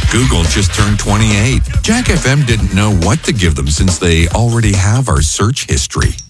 Google just turned 28. Jack FM didn't know what to give them since they already have our search history.